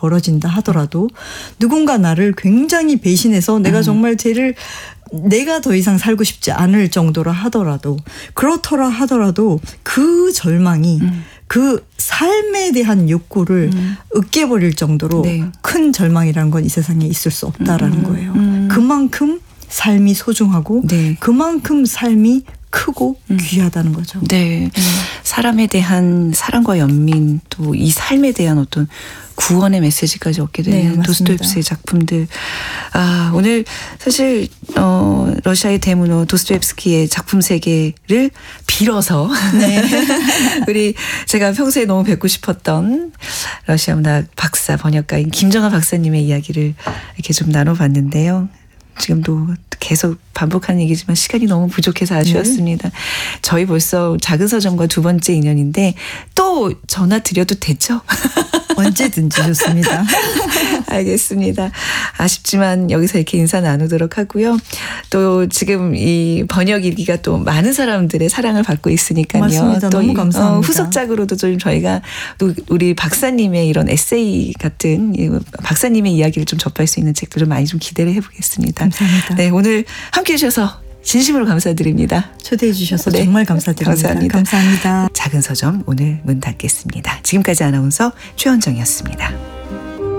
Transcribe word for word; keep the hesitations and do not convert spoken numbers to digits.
벌어진다 하더라도 누군가 나를 굉장히 배신해서 내가 음. 정말 쟤를 내가 더 이상 살고 싶지 않을 정도로 하더라도 그렇더라 하더라도 그 절망이 음. 그 삶에 대한 욕구를 음. 으깨버릴 정도로 네. 큰 절망이라는 건 이 세상에 있을 수 없다라는 음. 거예요. 음. 그만큼 삶이 소중하고 네. 그만큼 삶이 크고 음. 귀하다는 거죠. 네. 음. 사람에 대한 사랑과 연민 또 이 삶에 대한 어떤 구원의 메시지까지 얻게 되는 네, 맞습니다. 도스토옙스의 작품들. 아, 오늘 사실 어, 러시아의 대문호 도스토옙스키의 작품 세계를 빌어서 네. 우리 제가 평소에 너무 뵙고 싶었던 러시아 문학 박사 번역가인 김정아 박사님의 이야기를 이렇게 좀 나눠봤는데요. 지금도 계속 반복하는 얘기지만 시간이 너무 부족해서 아쉬웠습니다. 네. 저희 벌써 작은 서점과 두 번째 인연인데 또 전화 드려도 되죠? 언제든지 좋습니다. 알겠습니다. 아쉽지만 여기서 이렇게 인사 나누도록 하고요. 또 지금 이 번역 일기가 또 많은 사람들의 사랑을 받고 있으니까요. 맞습니다. 또 너무 감사합니다. 어, 후속작으로도 좀 저희가 또 우리 박사님의 이런 에세이 같은 박사님의 이야기를 좀 접할 수 있는 책들을 많이 좀 기대를 해보겠습니다. 감사합니다. 네, 오늘 함께해 주셔서 진심으로 감사드립니다. 초대해 주셔서 네. 정말 감사드립니다. 감사합니다. 감사합니다. 작은 서점 오늘 문 닫겠습니다. 지금까지 아나운서 최원정이었습니다.